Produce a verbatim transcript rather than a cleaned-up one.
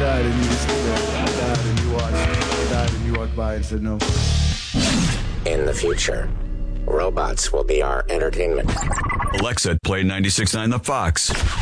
died and you just stood there. I died and you watched. I died and you walked by and said no. In the future, robots will be our entertainment. Alexa, play ninety-six point nine The Fox.